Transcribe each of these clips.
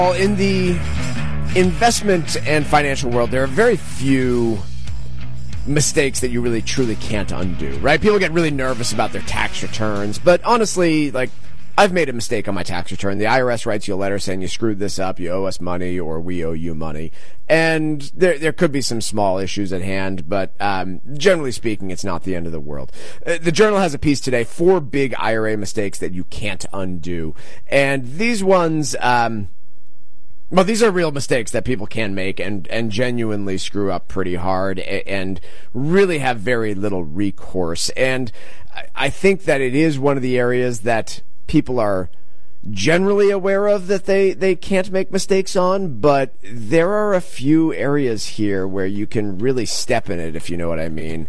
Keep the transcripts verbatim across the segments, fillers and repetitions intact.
Well, in the investment and financial world, there are very few mistakes that you really truly can't undo, right? People get really nervous about their tax returns, but honestly, like, I've made a mistake on my tax return. The I R S writes you a letter saying you screwed this up, you owe us money, or we owe you money. And there there could be some small issues at hand, but um, generally speaking, it's not the end of the world. Uh, the Journal has a piece today, four big I R A mistakes that you can't undo. And these ones... Um, Well, these are real mistakes that people can make and, and genuinely screw up pretty hard and really have very little recourse. And I think that it is one of the areas that people are generally aware of that they, they can't make mistakes on, but there are a few areas here where you can really step in it, if you know what I mean.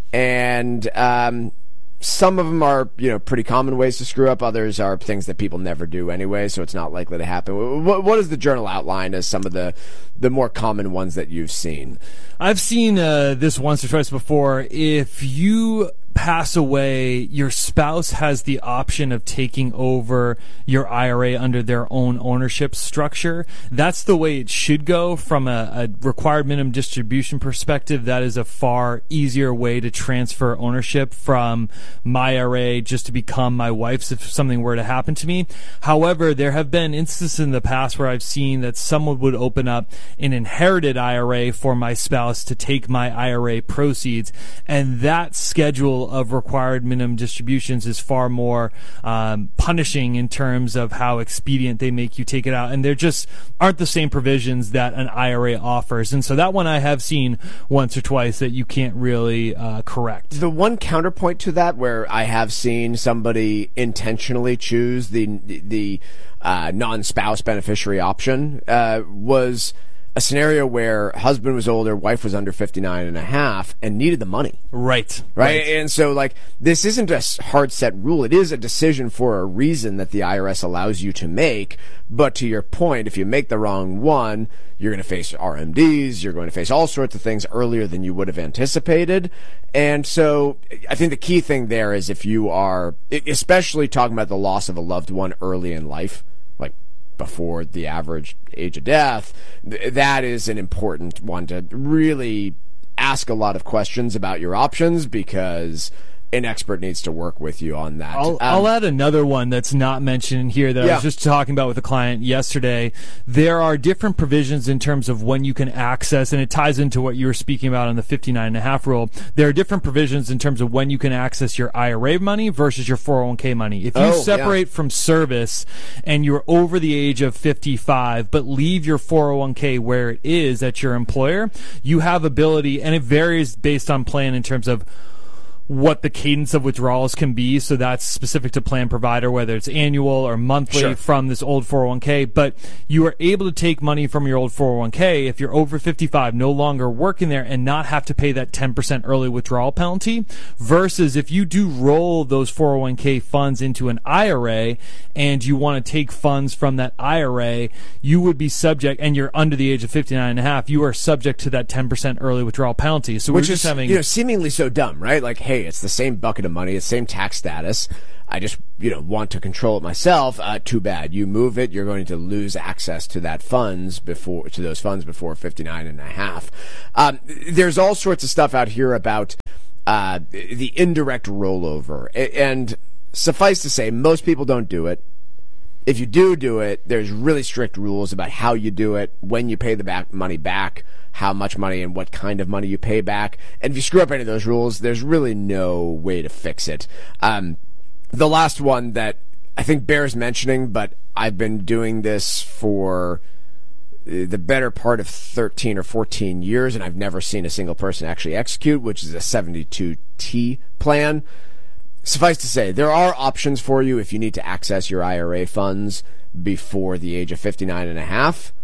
And um some of them are, you know, pretty common ways to screw up. Others are things that people never do anyway, so it's not likely to happen. What, what does the Journal outline as some of the, the more common ones that you've seen? I've seen uh, this once or twice before. If you pass away, your spouse has the option of taking over your I R A under their own ownership structure. That's the way it should go from a, a required minimum distribution perspective. That is a far easier way to transfer ownership from my I R A just to become my wife's if something were to happen to me. However, there have been instances in the past where I've seen that someone would open up an inherited I R A for my spouse to take my I R A proceeds, and that schedule of required minimum distributions is far more um, punishing in terms of how expedient they make you take it out, and there just aren't the same provisions that an I R A offers. And so that one I have seen once or twice that you can't really uh, correct. The one counterpoint to that where I have seen somebody intentionally choose the the uh, non-spouse beneficiary option uh, was a scenario where husband was older, wife was under fifty-nine and a half, and needed the money. Right. Right. And so, like, this isn't a hard set rule. It is a decision for a reason that the I R S allows you to make. But to your point, if you make the wrong one, you're going to face R M Ds, you're going to face all sorts of things earlier than you would have anticipated. And so I think the key thing there is if you are, especially talking about the loss of a loved one early in life, like before the average age of death, th- that is an important one to really ask a lot of questions about your options, because an expert needs to work with you on that. I'll, um, I'll add another one that's not mentioned in here that yeah. I was just talking about with a client yesterday. There are different provisions in terms of when you can access, and it ties into what you were speaking about on the fifty-nine and a half rule. There are different provisions in terms of when you can access your I R A money versus your four oh one k money. If you oh, separate yeah. from service and you're over the age of fifty-five but leave your four oh one k where it is at your employer, you have ability, and it varies based on plan in terms of what the cadence of withdrawals can be. So that's specific to plan provider, whether it's annual or monthly sure. from this old four oh one k. But you are able to take money from your old four oh one k if you're over fifty-five, no longer working there, and not have to pay that ten percent early withdrawal penalty, versus if you do roll those four oh one k funds into an I R A and you want to take funds from that I R A, you would be subject, and you're under the age of fifty-nine and a half, you are subject to that ten percent early withdrawal penalty. So Which we're just is, having, you know, seemingly so dumb, right? Like, hey, it's the same bucket of money, it's the same tax status. I just, you know, want to control it myself. Uh, too bad. You move it, you're going to lose access to that funds before, to those funds before fifty-nine and a half. Um, there's all sorts of stuff out here about uh, the indirect rollover. And suffice to say, most people don't do it. If you do do it, there's really strict rules about how you do it, when you pay the back money back, how much money and what kind of money you pay back. And if you screw up any of those rules, there's really no way to fix it. Um, the last one that I think bears mentioning, but I've been doing this for the better part of thirteen or fourteen years, and I've never seen a single person actually execute, which is a seventy-two T plan. Suffice to say, there are options for you if you need to access your I R A funds before the age of fifty-nine and a half.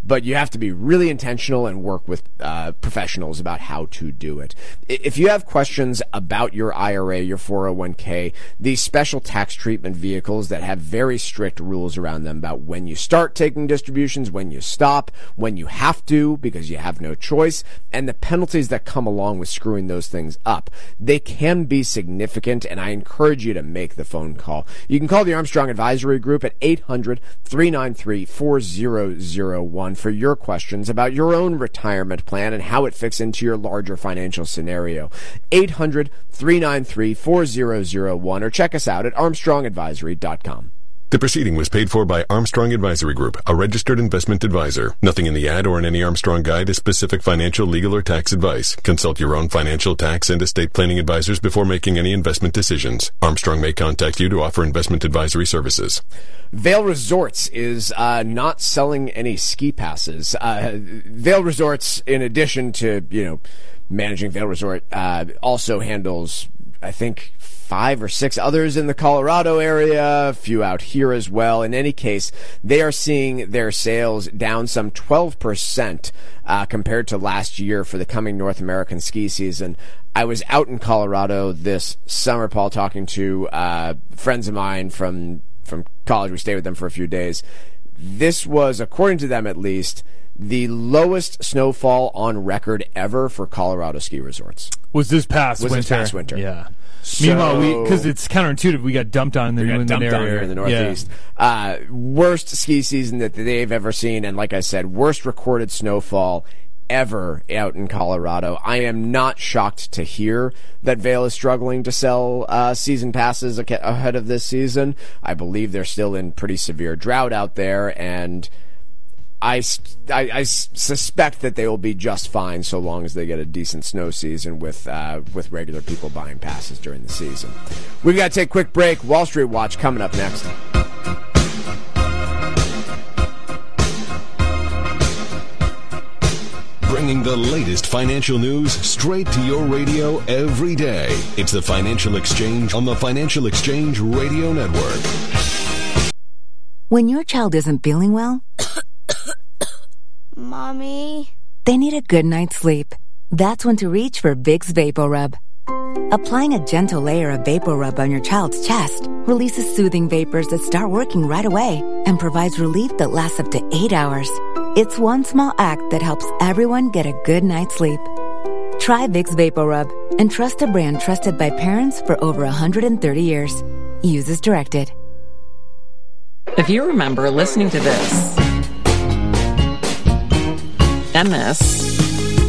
but you have to be really intentional and work with uh, professionals about how to do it. If you have questions about your I R A, your four oh one k, these special tax treatment vehicles that have very strict rules around them about when you start taking distributions, when you stop, when you have to because you have no choice, and the penalties that come along with screwing those things up, they can be significant, and I encourage you to make the phone call. You can call the Armstrong Advisory Group at eight hundred, three nine three, four oh oh one for your questions about your own retirement plan and how it fits into your larger financial scenario. eight hundred, three nine three, four oh oh one or check us out at armstrong advisory dot com. The proceeding was paid for by Armstrong Advisory Group, a registered investment advisor. Nothing in the ad or in any Armstrong guide is specific financial, legal, or tax advice. Consult your own financial, tax, and estate planning advisors before making any investment decisions. Armstrong may contact you to offer investment advisory services. Vail Resorts is uh, not selling any ski passes. Uh, Vail Resorts, in addition to, you know, managing Vail Resort, uh, also handles, I think, five or six others in the Colorado area, a few out here as well. In any case, they are seeing their sales down some twelve percent uh, compared to last year for the coming North American ski season. I was out in Colorado this summer, Paul, talking to uh, friends of mine from, from college. We stayed with them for a few days. This was, according to them at least, the lowest snowfall on record ever for Colorado ski resorts. Was this past was winter? This past winter. Yeah. So, meanwhile, we because it's counterintuitive, we got dumped on in the New England area. On here in the Northeast. Yeah. Uh, worst ski season that they've ever seen, and like I said, worst recorded snowfall ever out in Colorado. I am not shocked to hear that Vail is struggling to sell uh, season passes ahead of this season. I believe they're still in pretty severe drought out there, and I, I, I suspect that they will be just fine so long as they get a decent snow season with uh, with regular people buying passes during the season. We've got to take a quick break. Wall Street Watch coming up next. Bringing the latest financial news straight to your radio every day. It's the Financial Exchange on the Financial Exchange Radio Network. When your child isn't feeling well, Mommy? they need a good night's sleep. That's when to reach for Vicks VapoRub. Applying a gentle layer of VapoRub on your child's chest releases soothing vapors that start working right away and provides relief that lasts up to eight hours. It's one small act that helps everyone get a good night's sleep. Try Vicks VapoRub and trust a brand trusted by parents for over one hundred thirty years. Use as directed. If you remember listening to this, and this,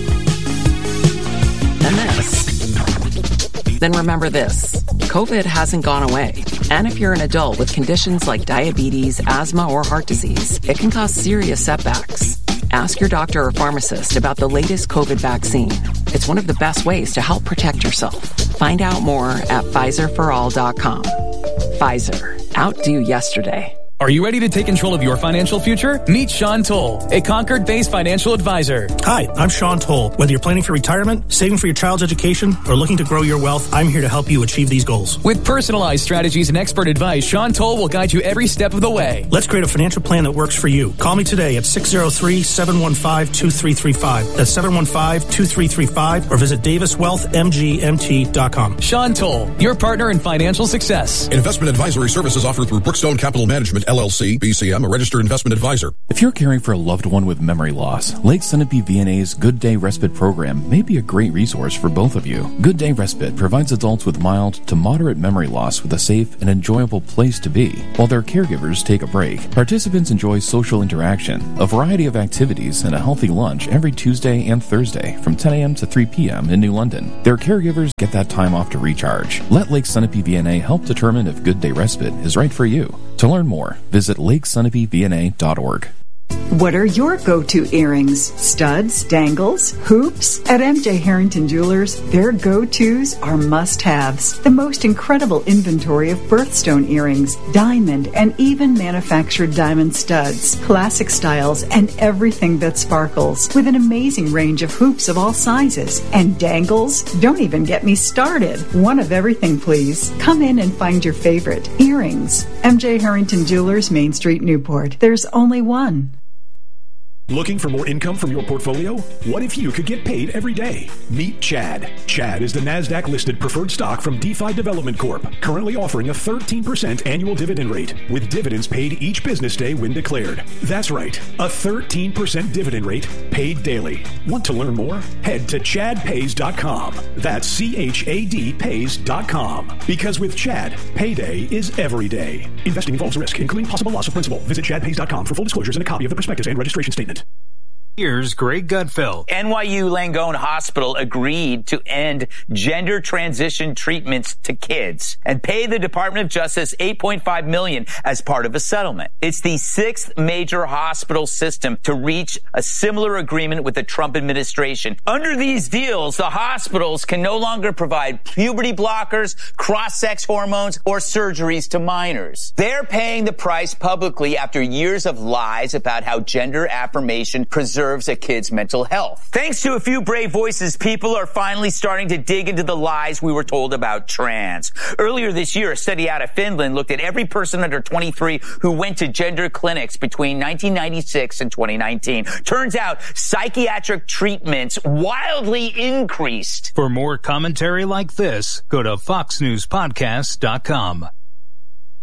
and this, then remember this. COVID hasn't gone away. And if you're an adult with conditions like diabetes, asthma, or heart disease, it can cause serious setbacks. Ask your doctor or pharmacist about the latest COVID vaccine. It's one of the best ways to help protect yourself. Find out more at Pfizer for all dot com. Pfizer. Outdo yesterday. Are you ready to take control of your financial future? Meet Sean Toll, a Concord-based financial advisor. Hi, I'm Sean Toll. Whether you're planning for retirement, saving for your child's education, or looking to grow your wealth, I'm here to help you achieve these goals. With personalized strategies and expert advice, Sean Toll will guide you every step of the way. Let's create a financial plan that works for you. Call me today at six oh three, seven one five, two three three five. That's seven one five, two three three five, or visit davis wealth m g m t dot com. Sean Toll, your partner in financial success. Investment advisory services offered through Brookstone Capital Management, L L C, B C M, a registered investment advisor. If you're caring for a loved one with memory loss, Lake Sunapee V and A's Good Day Respite program may be a great resource for both of you. Good Day Respite provides adults with mild to moderate memory loss with a safe and enjoyable place to be, while their caregivers take a break. Participants enjoy social interaction, a variety of activities, and a healthy lunch every Tuesday and Thursday from ten a.m. to three p.m. in New London. Their caregivers get that time off to recharge. Let Lake Sunapee V and A help determine if Good Day Respite is right for you. To learn more, visit lake sunapee v n a dot org. What are your go-to earrings? Studs, dangles, hoops? At M J Harrington Jewelers, their go-tos are must-haves. The most incredible inventory of birthstone earrings, diamond, and even manufactured diamond studs, classic styles, and everything that sparkles, with an amazing range of hoops of all sizes. And dangles? Don't even get me started. One of everything, please. Come in and find your favorite. Earrings. M J Harrington Jewelers, Main Street, Newport. There's only one. Looking for more income from your portfolio? What if you could get paid every day? Meet Chad. Chad is the NASDAQ-listed preferred stock from DeFi Development Corp, currently offering a thirteen percent annual dividend rate, with dividends paid each business day when declared. That's right, a thirteen percent dividend rate paid daily. Want to learn more? Head to chad pays dot com. That's C H A D pays dot com. Because with Chad, payday is every day. Investing involves risk, including possible loss of principal. Visit chad pays dot com for full disclosures and a copy of the prospectus and registration statement. Here's Greg Gutfeld. N Y U Langone Hospital agreed to end gender transition treatments to kids and pay the Department of Justice eight point five million dollars as part of a settlement. It's the sixth major hospital system to reach a similar agreement with the Trump administration. Under these deals, the hospitals can no longer provide puberty blockers, cross-sex hormones, or surgeries to minors. They're paying the price publicly after years of lies about how gender affirmation preserves a kid's mental health. Thanks to a few brave voices, people are finally starting to dig into the lies we were told about trans. Earlier this year, a study out of Finland looked at every person under twenty-three who went to gender clinics between nineteen ninety-six and twenty nineteen. Turns out psychiatric treatments wildly increased. For more commentary like this, go to fox news podcast dot com.